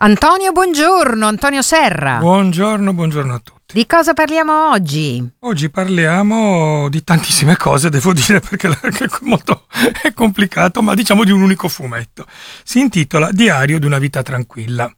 Antonio, buongiorno, Antonio Serra. Buongiorno a tutti. Di cosa parliamo oggi? Oggi parliamo di tantissime cose, devo dire, perché è complicato, ma diciamo di un unico fumetto. Si intitola Diario di una vita tranquilla.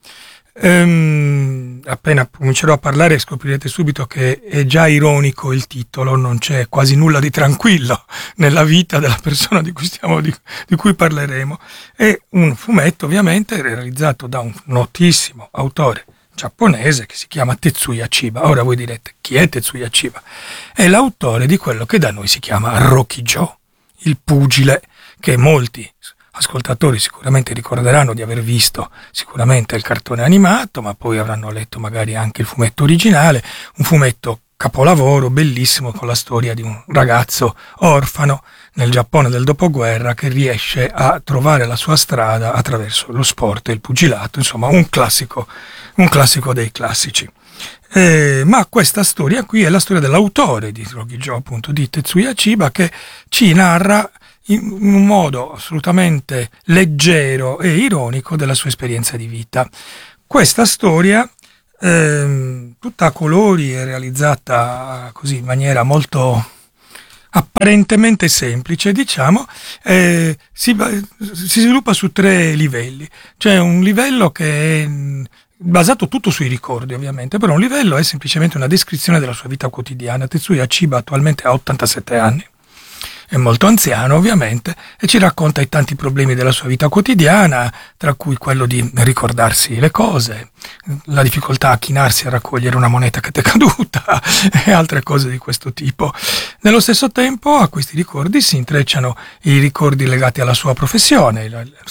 Appena comincerò a parlare scoprirete subito che è già ironico il titolo, non c'è quasi nulla di tranquillo nella vita della persona di cui parleremo. È un fumetto ovviamente realizzato da un notissimo autore giapponese che si chiama Tetsuya Chiba. Ora voi direte, chi è Tetsuya Chiba? È l'autore di quello che da noi si chiama Rokijo, il pugile, che molti ascoltatori sicuramente ricorderanno di aver visto sicuramente il cartone animato, ma poi avranno letto magari anche il fumetto originale, un fumetto capolavoro bellissimo con la storia di un ragazzo orfano nel Giappone del dopoguerra che riesce a trovare la sua strada attraverso lo sport e il pugilato, insomma un classico dei classici. Ma questa storia qui è la storia dell'autore di Rokijo, appunto di Tetsuya Chiba, che ci narra in un modo assolutamente leggero e ironico della sua esperienza di vita. Questa storia, tutta a colori e realizzata così in maniera molto apparentemente semplice, diciamo, si sviluppa su 3 livelli. C'è un livello che è basato tutto sui ricordi, ovviamente, però un livello è semplicemente una descrizione della sua vita quotidiana. Tetsuya Chiba attualmente ha 87 anni. È molto anziano ovviamente e ci racconta i tanti problemi della sua vita quotidiana, tra cui quello di ricordarsi le cose, la difficoltà a chinarsi a raccogliere una moneta che ti è caduta e altre cose di questo tipo. Nello stesso tempo a questi ricordi si intrecciano i ricordi legati alla sua professione.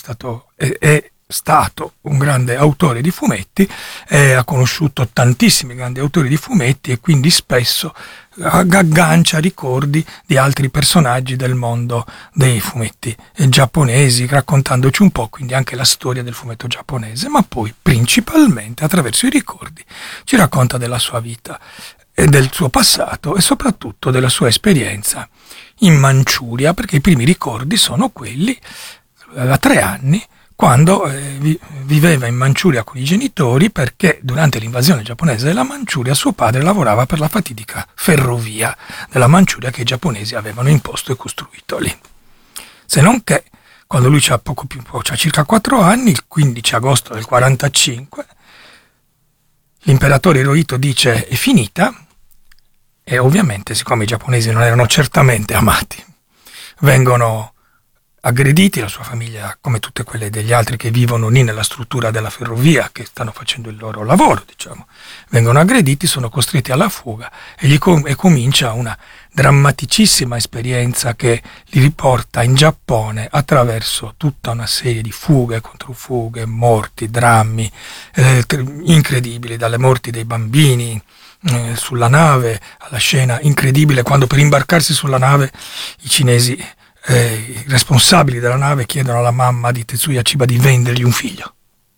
È stato un grande autore di fumetti, ha conosciuto tantissimi grandi autori di fumetti e quindi spesso aggancia ricordi di altri personaggi del mondo dei fumetti giapponesi, raccontandoci un po' quindi anche la storia del fumetto giapponese, ma poi principalmente attraverso i ricordi ci racconta della sua vita e del suo passato e soprattutto della sua esperienza in Manciuria, perché i primi ricordi sono quelli a 3 anni, quando viveva in Manciuria con i genitori, perché durante l'invasione giapponese della Manciuria suo padre lavorava per la fatidica ferrovia della Manciuria che i giapponesi avevano imposto e costruito lì. Se non che, quando lui c'ha circa 4 anni, il 15 agosto del 45, l'imperatore Hirohito dice è finita, e ovviamente, siccome i giapponesi non erano certamente amati, vengono aggrediti, la sua famiglia, come tutte quelle degli altri che vivono lì nella struttura della ferrovia, che stanno facendo il loro lavoro, diciamo, vengono aggrediti, sono costretti alla fuga e comincia una drammaticissima esperienza che li riporta in Giappone attraverso tutta una serie di fughe, controfughe, morti, drammi incredibili, dalle morti dei bambini sulla nave alla scena incredibile quando per imbarcarsi sulla nave i cinesi, i responsabili della nave, chiedono alla mamma di Tetsuya Chiba di vendergli un figlio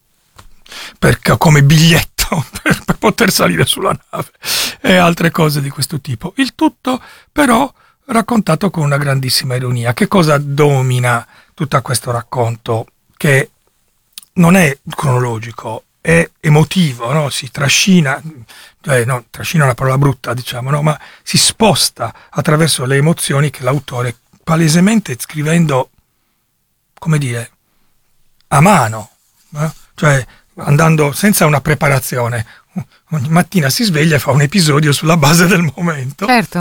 come biglietto per poter salire sulla nave e altre cose di questo tipo. Il tutto però raccontato con una grandissima ironia. Che cosa domina tutto questo racconto, che non è cronologico, è emotivo, no? Si trascina, trascina è una parola brutta, diciamo, no? Ma si sposta attraverso le emozioni che l'autore, palesemente scrivendo, come dire, a mano, cioè andando senza una preparazione. Ogni mattina si sveglia e fa un episodio sulla base del momento. Certo.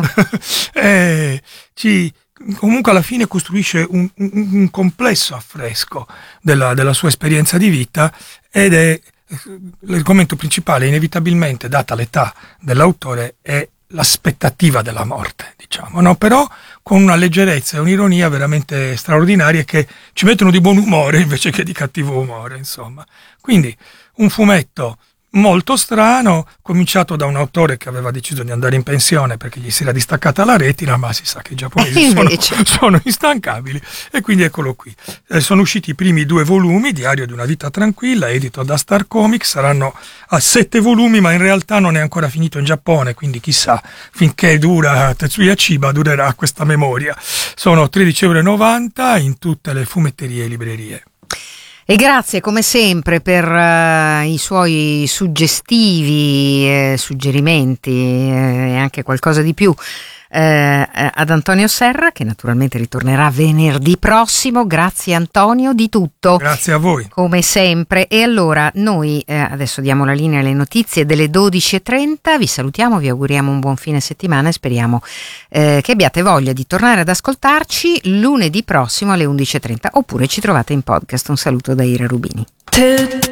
Comunque alla fine costruisce un complesso affresco della sua esperienza di vita, ed è l'argomento principale, inevitabilmente, data l'età dell'autore, è l'aspettativa della morte, diciamo, no? Però con una leggerezza e un'ironia veramente straordinarie che ci mettono di buon umore invece che di cattivo umore, insomma. Quindi un fumetto molto strano, cominciato da un autore che aveva deciso di andare in pensione perché gli si era distaccata la retina, ma si sa che i giapponesi sono instancabili, e quindi eccolo qui. Sono usciti i primi 2 volumi, Diario di una vita tranquilla, edito da Star Comics, saranno a 7 volumi, ma in realtà non è ancora finito in Giappone, quindi chissà, finché dura Tetsuya Chiba durerà questa memoria. Sono 13,90 € in tutte le fumetterie e librerie. E grazie come sempre per i suoi suggestivi suggerimenti e anche qualcosa di più ad Antonio Serra, che naturalmente ritornerà venerdì prossimo. Grazie Antonio di tutto. Grazie a voi. Come sempre. E allora noi adesso diamo la linea alle notizie delle 12.30, vi salutiamo, vi auguriamo un buon fine settimana e speriamo che abbiate voglia di tornare ad ascoltarci lunedì prossimo alle 11.30 oppure ci trovate in podcast. Un saluto da Ira Rubini.